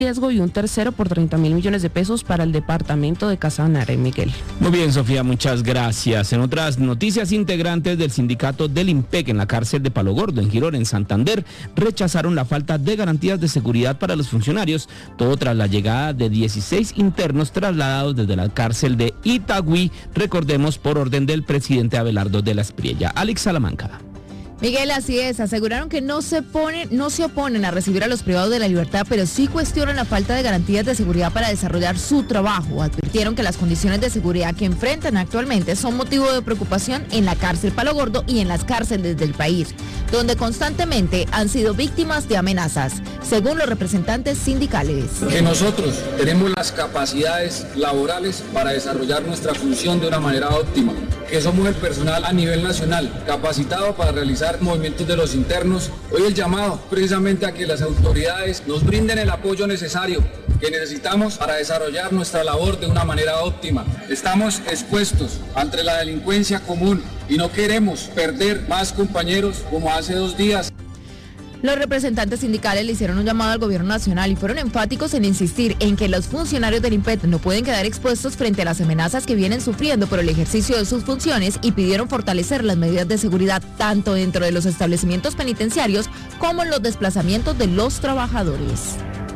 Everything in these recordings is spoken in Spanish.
riesgo y un tercero por 30.000 millones de pesos para el departamento de Casanare, Miguel. Muy bien, Sofía, muchas gracias. En otras noticias, integrantes del sindicato del IMPEC en la cárcel de Palo Gordo, en Girón, en Santander, rechazaron la falta de garantías de seguridad para los funcionarios, todo tras la llegada de 16 internos trasladados desde la cárcel de Itagüí, recordemos, por orden del presidente Abelardo de la Espriella. Alex Salamanca. Miguel, así es, aseguraron que no se oponen a recibir a los privados de la libertad, pero sí cuestionan la falta de garantías de seguridad para desarrollar su trabajo. Advirtieron que las condiciones de seguridad que enfrentan actualmente son motivo de preocupación en la cárcel Palo Gordo y en las cárceles del país, donde constantemente han sido víctimas de amenazas, según los representantes sindicales. Que nosotros tenemos las capacidades laborales para desarrollar nuestra función de una manera óptima, que somos el personal a nivel nacional capacitado para realizar movimientos de los internos. Hoy el llamado precisamente a que las autoridades nos brinden el apoyo necesario que necesitamos para desarrollar nuestra labor de una manera óptima. Estamos expuestos ante la delincuencia común y no queremos perder más compañeros como hace 2 días. Los representantes sindicales le hicieron un llamado al gobierno nacional y fueron enfáticos en insistir en que los funcionarios del IMPEC no pueden quedar expuestos frente a las amenazas que vienen sufriendo por el ejercicio de sus funciones y pidieron fortalecer las medidas de seguridad tanto dentro de los establecimientos penitenciarios como en los desplazamientos de los trabajadores.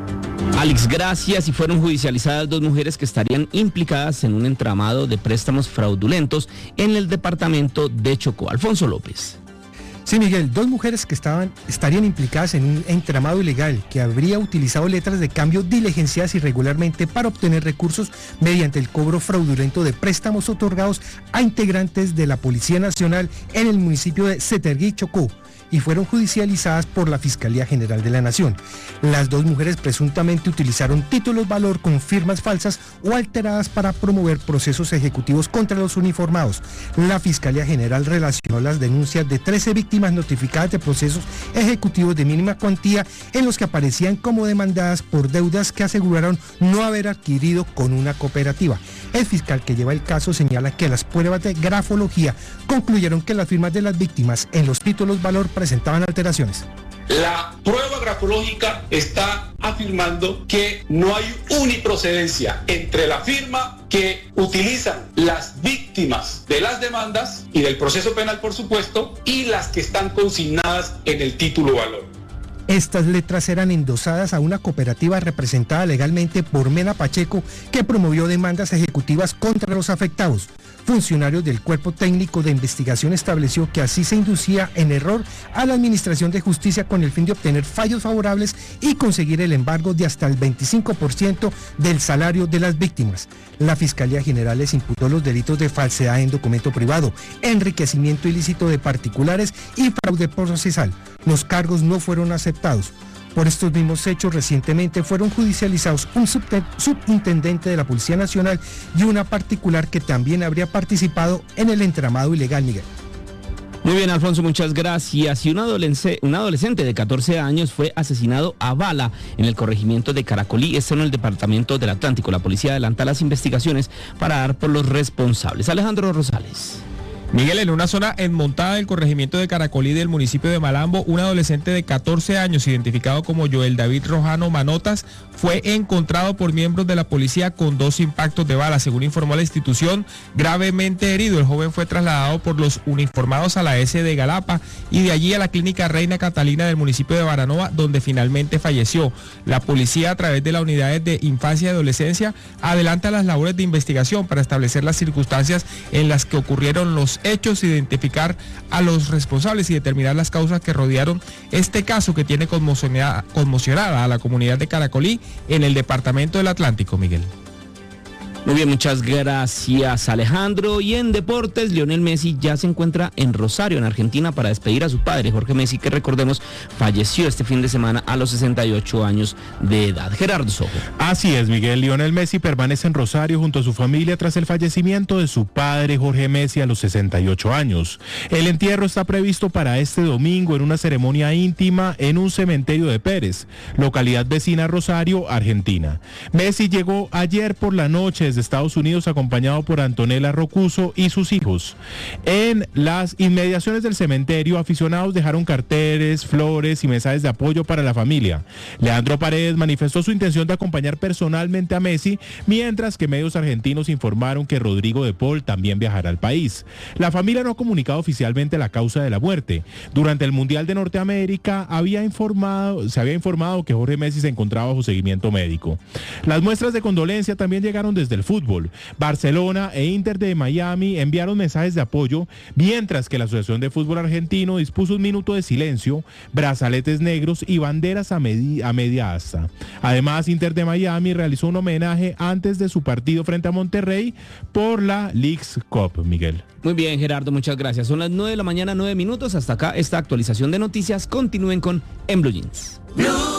Alex, gracias. Y fueron judicializadas 2 mujeres que estarían implicadas en un entramado de préstamos fraudulentos en el departamento de Chocó. Alfonso López. Sí, Miguel, 2 mujeres que estarían implicadas en un entramado ilegal que habría utilizado letras de cambio diligenciadas irregularmente para obtener recursos mediante el cobro fraudulento de préstamos otorgados a integrantes de la Policía Nacional en el municipio de Ceterguí, Chocó, y fueron judicializadas por la Fiscalía General de la Nación. Las 2 mujeres presuntamente utilizaron títulos valor con firmas falsas o alteradas para promover procesos ejecutivos contra los uniformados. La Fiscalía General relacionó las denuncias de 13 víctimas notificadas de procesos ejecutivos de mínima cuantía en los que aparecían como demandadas por deudas que aseguraron no haber adquirido con una cooperativa. El fiscal que lleva el caso señala que las pruebas de grafología concluyeron que las firmas de las víctimas en los títulos valor presentaban alteraciones. La prueba grafológica está afirmando que no hay uniprocedencia entre la firma que utilizan las víctimas de las demandas y del proceso penal, por supuesto, y las que están consignadas en el título valor. Estas letras eran endosadas a una cooperativa representada legalmente por Mena Pacheco, que promovió demandas ejecutivas contra los afectados. Funcionarios del Cuerpo Técnico de Investigación estableció que así se inducía en error a la Administración de Justicia con el fin de obtener fallos favorables y conseguir el embargo de hasta el 25% del salario de las víctimas. La Fiscalía General les imputó los delitos de falsedad en documento privado, enriquecimiento ilícito de particulares y fraude procesal. Los cargos no fueron aceptados. Por estos mismos hechos, recientemente fueron judicializados un subintendente de la Policía Nacional y una particular que también habría participado en el entramado ilegal, Miguel. Muy bien, Alfonso, muchas gracias. Y un adolescente de 14 años fue asesinado a bala en el corregimiento de Caracolí, esto en el departamento del Atlántico. La policía adelanta las investigaciones para dar por los responsables. Alejandro Rosales. Miguel, en una zona enmontada del corregimiento de Caracolí del municipio de Malambo, un adolescente de 14 años, identificado como Joel David Rojano Manotas, fue encontrado por miembros de la policía con 2 impactos de bala. Según informó la institución, gravemente herido. El joven fue trasladado por los uniformados a la S de Galapa y de allí a la clínica Reina Catalina del municipio de Baranova, donde finalmente falleció. La policía, a través de las unidades de infancia y adolescencia, adelanta las labores de investigación para establecer las circunstancias en las que ocurrieron los hechos, identificar a los responsables y determinar las causas que rodearon este caso que tiene conmocionada a la comunidad de Caracolí en el departamento del Atlántico, Miguel. Muy bien, muchas gracias, Alejandro. Y en deportes, Lionel Messi ya se encuentra en Rosario, en Argentina, para despedir a su padre, Jorge Messi, que recordemos falleció este fin de semana a los 68 años de edad. Gerardo Sojo. Así es, Miguel. Lionel Messi permanece en Rosario junto a su familia tras el fallecimiento de su padre, Jorge Messi, a los 68 años. El entierro está previsto para este domingo en una ceremonia íntima en un cementerio de Pérez, localidad vecina a Rosario, Argentina. Messi llegó ayer por la noche desde Estados Unidos acompañado por Antonella Rocuso y sus hijos. En las inmediaciones del cementerio, aficionados dejaron carteles, flores y mensajes de apoyo para la familia. Leandro Paredes manifestó su intención de acompañar personalmente a Messi, mientras que medios argentinos informaron que Rodrigo de Paul también viajará al país. La familia no ha comunicado oficialmente la causa de la muerte. Durante el Mundial de Norteamérica se había informado que Jorge Messi se encontraba bajo seguimiento médico. Las muestras de condolencia también llegaron desde el fútbol. Barcelona e Inter de Miami enviaron mensajes de apoyo, mientras que la Asociación de Fútbol Argentino dispuso un minuto de silencio, brazaletes negros y banderas a media asta. Además, Inter de Miami realizó un homenaje antes de su partido frente a Monterrey por la Leagues Cup, Miguel. Muy bien, Gerardo, muchas gracias. Son las 9 de la mañana, 9 minutos. Hasta acá esta actualización de noticias. Continúen con En Blue Jeans.